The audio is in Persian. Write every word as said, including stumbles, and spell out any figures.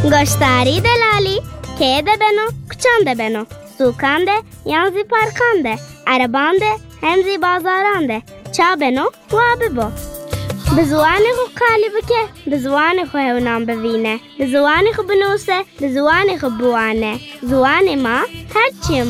گشتاری دلالی که ده بنو کچان ده بنو سوکان ده یانزی پارکان ده عربان ده همزی بازاران ده چا بنو و ببو به زوان خو کالی بکه به زوان خو هونام ببینه به زوان خو بنوسه به زوان خو بوانه زوان ما هرچی